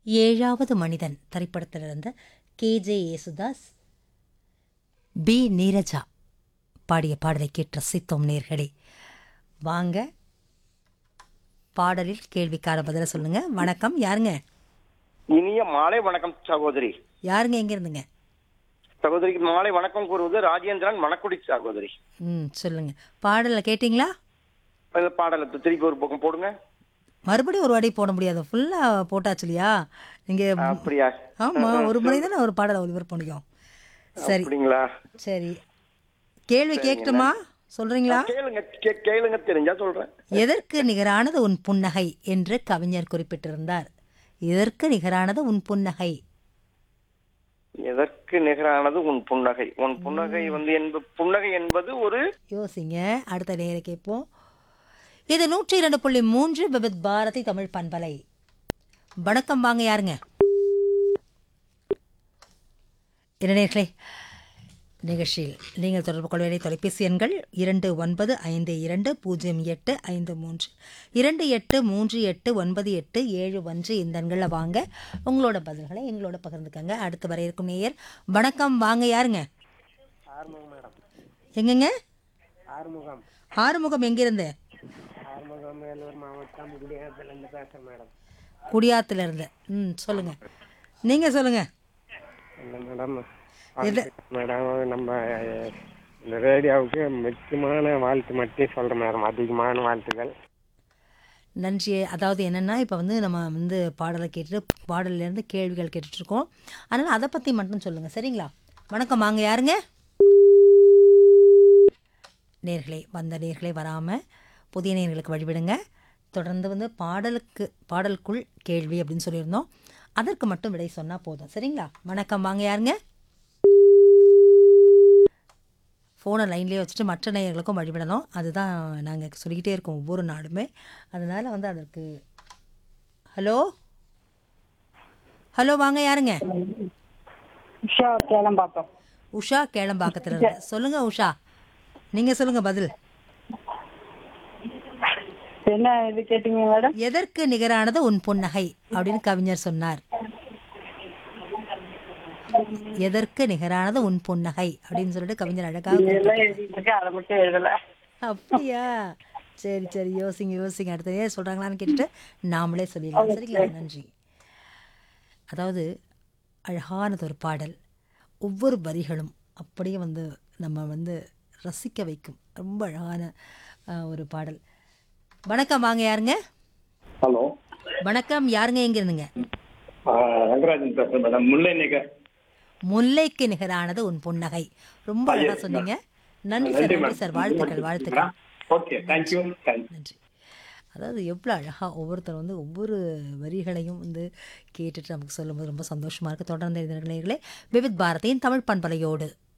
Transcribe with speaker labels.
Speaker 1: ஏழாவது மனிதன் திரைப்படத்திலிருந்து கே.ஜே. யேசுதாஸ், பி. நீரஜா பாடிய பாடலை கேட்டு ரசித்தோம் நேர்களே. வாங்க, பாடலில் கேள்விக்கான பதில சொல்லுங்க. வணக்கம், யாருங்க?
Speaker 2: இனிய மாலை வணக்கம் சகோதரி.
Speaker 1: யாருங்க, எங்க இருந்துங்க?
Speaker 2: சகோதரிக்கு மாலை வணக்கம் கூறுவது ராஜேந்திரன் மணக்குடி சகோதரி.
Speaker 1: சொல்லுங்க. பாடலை கேட்டிங்களா?
Speaker 2: அந்த பாடலை திருப்பி ஒரு பக்கம் போடுங்க.
Speaker 1: மறுபடியும் ஒரு வாட்டி போட முடியாது, ஃபுல்லா போட்டாச்சு இல்லையா நீங்க?
Speaker 2: அப்படியா?
Speaker 1: ஆமா, ஒரு முறை தானே ஒரு பாடலை ஒளிபரப்ப முடியும். சரி
Speaker 2: அப்படிங்களா?
Speaker 1: சரி, கேள்வி கேட்கட்டுமா? சொல்றீங்களா?
Speaker 2: கேளுங்க கேளுங்க, தெரிஞ்சா சொல்றேன்.
Speaker 1: எதற்கு நிகரானது உன் புன்னகை என்று கவிஞர் குறிப்பிட்டிருந்தார். எதற்கு நிகரானது உன் புன்னகை?
Speaker 2: எதற்கு நிகரானது உன் புன்னகை? உன் புன்னகை புன்னகை என்பது ஒரு
Speaker 1: யோசிங்க, அடுத்த நேர கேட்போம். இது 102.3 விவித் பாரதி தமிழ் பண்பலை. வணக்கம், வாங்க, யாருங்க? என்ன நேர்களே, நிகழ்ச்சியில் நீங்கள் தொடர்பு கொள்ள வேண்டிய தொலைபேசி எண்கள் 29520853 28389871 இந்த எண்களில் வாங்க, உங்களோட பதில்களை எங்களோட பகிர்ந்துக்கங்க. அடுத்து வர இருக்கும் நேயர். வணக்கம், வாங்க, யாருங்க? எங்கங்க? ஆறுமுகம் எங்கிருந்து? குடியாத்திலிருந்து. சொல்லுங்க, நீங்க சொல்லுங்க.
Speaker 3: மேடம், நம்ம இந்த ரேடியோவுக்கு முக்கியமான வாழ்த்து மட்டும் சொல்கிறேன் மேடம். அதிகமான வாழ்த்துக்கள்.
Speaker 1: நன்றி. அதாவது என்னென்னா, இப்போ நம்ம பாடலை கேட்டுட்டு பாடலேருந்து கேள்விகள் கேட்டுட்ருக்கோம். அதனால் அதை பற்றி மட்டும் சொல்லுங்கள், சரிங்களா? வணக்கம், வாங்க, யாருங்க? வந்த நேர்களே வராமல் புதிய நேர்களுக்கு வழிவிடுங்க. தொடர்ந்து பாடலுக்குள் கேள்வி அப்படின்னு சொல்லியிருந்தோம், அதற்கு மட்டும் விடை சொன்னால் போதும், சரிங்களா? வணக்கம், வாங்க, யாருங்க? ஃபோனை லைன்லேயே வச்சுட்டு மற்ற நேயர்களுக்கும் வழிவிடணும். அதுதான் நாங்கள் சொல்லிக்கிட்டே இருக்கோம் ஒவ்வொரு நாளுமே. அதனால் அதற்கு ஹலோ ஹலோ வாங்க, யாருங்க?
Speaker 4: உஷா கேளம்பாக்கம்.
Speaker 1: உஷா கேளம்பாக்கத்தில் இருந்து. சொல்லுங்கள் உஷா, நீங்கள் சொல்லுங்கள் பதில்.
Speaker 4: என்ன இது கேட்டீங்க மேடம்?
Speaker 1: எதற்கு நிகரானது உன் புன்னகை அப்படின்னு கவிஞர் சொன்னார். எதற்கு நிகரானது உன் புன்னகை அப்படின்னு சொல்லிட்டு கவிஞர் அழகாக.
Speaker 4: அதை மட்டும் எழுதல.
Speaker 1: அப்படியா? சரி சரி, யோசிங்க. அடுத்ததே சொல்றாங்களான்னு கேட்டுட்டு நாமளே சொல்லிடலாம், சரிங்களா? நன்றி. அதாவது அழகானது ஒரு பாடல், ஒவ்வொரு வரிகளும் அப்படியே நம்ம ரசிக்க வைக்கும். ரொம்ப அழகான ஒரு பாடல். வணக்கம், வாங்க, யாருங்க?
Speaker 5: ஹலோ,
Speaker 1: வணக்கம், யாருங்க, எங்க இருந்துங்க?
Speaker 5: ரங்கராஜன் பேசுறேன் மேடம்.
Speaker 1: முல்லைக்கு நிகரானது உன் புன்னகை. ரொம்ப அழகா சொன்னீங்க. நன்றி சார், நன்றி சார், வாழ்த்துக்கள்.
Speaker 5: Okay, thank you.
Speaker 1: நன்றி. அதாவது எவ்வளோ அழகாக ஒவ்வொருத்தர் ஒவ்வொரு வரிகளையும் கேட்டுட்டு நமக்கு சொல்லும்போது ரொம்ப சந்தோஷமாக இருக்குது. தொடர்ந்து நேயர்களே, விவித் பாரதியின் தமிழ் பண்பலையோடு